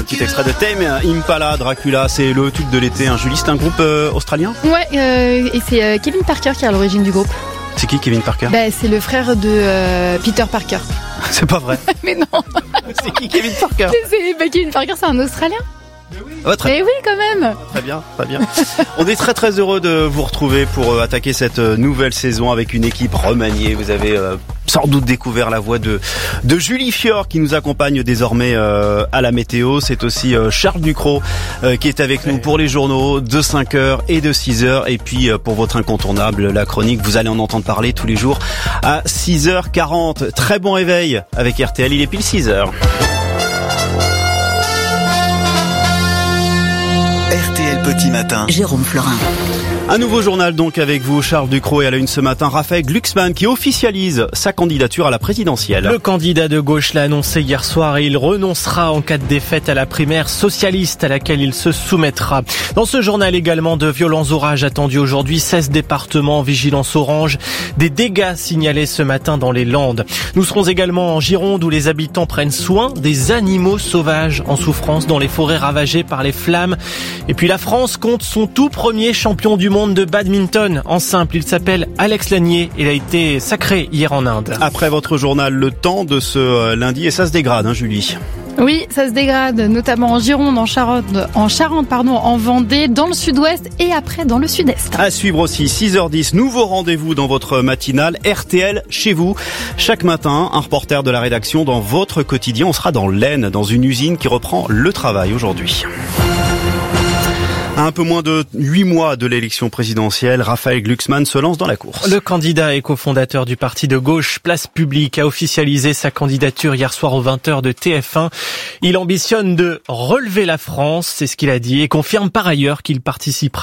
petit extrait de Tame Impala, Dracula, c'est le tube de l'été. Julie, c'est un groupe australien ? Ouais, et c'est Kevin Parker qui est à l'origine du groupe. C'est qui Kevin Parker ? C'est le frère de Peter Parker. C'est pas vrai. Mais non. C'est qui Kevin Parker ? Kevin Parker, c'est un Australien. Ouais, très Mais oui, quand même. Très bien, très bien. On est très très heureux de vous retrouver pour attaquer cette nouvelle saison avec une équipe remaniée. Vous avez sans doute découvert la voix de Julie Fior qui nous accompagne désormais à la météo. C'est aussi Charles Ducrot qui est avec nous pour les journaux de 5h et de 6h. Et puis pour votre incontournable, la chronique, vous allez en entendre parler tous les jours à 6h40. Très bon réveil avec RTL, il est pile 6h. RTL Petit Matin. Jérôme Florin. Un nouveau journal donc avec vous, Charles Ducrot, et à la une ce matin, Raphaël Glucksmann qui officialise sa candidature à la présidentielle. Le candidat de gauche l'a annoncé hier soir et il renoncera en cas de défaite à la primaire socialiste à laquelle il se soumettra. Dans ce journal également, de violents orages attendus aujourd'hui, 16 départements en vigilance orange, des dégâts signalés ce matin dans les Landes. Nous serons également en Gironde où les habitants prennent soin des animaux sauvages en souffrance dans les forêts ravagées par les flammes. Et puis la France compte son tout premier champion du monde de badminton en simple. Il s'appelle Alex Lanier. Il a été sacré hier en Inde. Après votre journal, le temps de ce lundi, et ça se dégrade, Julie. Oui, ça se dégrade, notamment en Gironde, en Charente, en Vendée, dans le sud-ouest et après dans le sud-est. À suivre aussi, 6h10, nouveau rendez-vous dans votre matinale RTL chez vous. Chaque matin, un reporter de la rédaction dans votre quotidien. On sera dans l'Aisne, dans une usine qui reprend le travail aujourd'hui. À un peu moins de 8 mois de l'élection présidentielle, Raphaël Glucksmann se lance dans la course. Le candidat et cofondateur du parti de gauche Place Publique a officialisé sa candidature hier soir aux 20h de TF1. Il ambitionne de relever la France, c'est ce qu'il a dit, et confirme par ailleurs qu'il participera